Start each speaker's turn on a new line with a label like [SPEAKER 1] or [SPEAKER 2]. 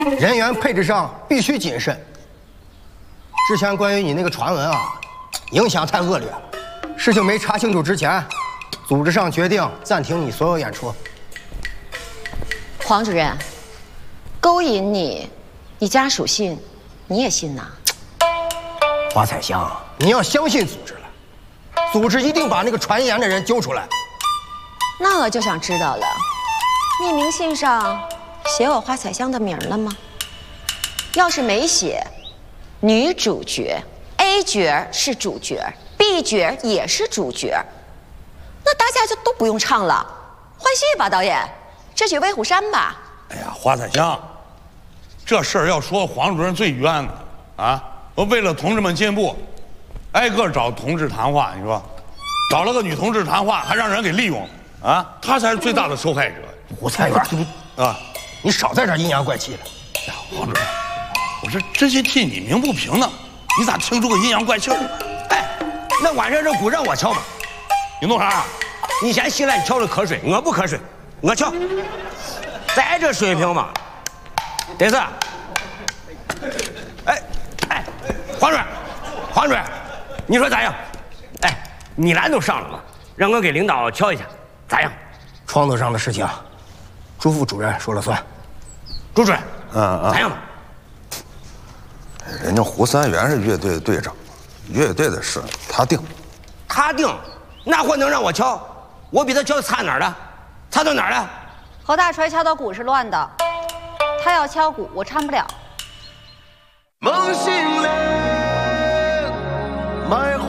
[SPEAKER 1] 人员配置上必须谨慎。之前关于你那个传闻啊，影响太恶劣了。事情没查清楚之前，组织上决定暂停你所有演出。
[SPEAKER 2] 黄主任，勾引你家属信，你也信呐？
[SPEAKER 1] 华彩香，你要相信组织了，组织一定把那个传言的人揪出来。
[SPEAKER 2] 那我就想知道了，匿名信上写我花彩香的名了吗？要是没写，女主角 A 角是主角 ，B 角也是主角，那大家就都不用唱了，换戏吧，导演，这曲《威虎山》吧。
[SPEAKER 3] 哎呀，花彩香，这事儿要说黄主任最冤的啊！我为了同志们进步，挨个找同志谈话，你说，找了个女同志谈话，还让人给利用了啊！他才是最大的受害者。
[SPEAKER 1] 胡菜园
[SPEAKER 3] 啊，
[SPEAKER 1] 你少在这阴阳怪气了。
[SPEAKER 3] 哎呀，黄主任，我是真心替你鸣不平呢，你咋听出个阴阳怪气儿？
[SPEAKER 4] 哎，那晚上这鼓让我敲吧。
[SPEAKER 3] 你弄啥？
[SPEAKER 4] 你先洗脸敲了瞌睡，我不瞌睡，我敲。咱这水平嘛，得是。哎，黄主任，你说咋样？哎，米兰都上了嘛，让我给领导瞧一下，咋样？
[SPEAKER 1] 创作上的事情，朱副主任说了算。
[SPEAKER 4] 朱主任，咋样？
[SPEAKER 5] 人家胡三元是乐队的队长，乐队的事他定。
[SPEAKER 4] 他定，那货能让我敲？我比他敲的差哪儿了？差到哪儿了？
[SPEAKER 6] 侯大锤敲的鼓是乱的，他要敲鼓，我唱不了。
[SPEAKER 7] 梦醒了，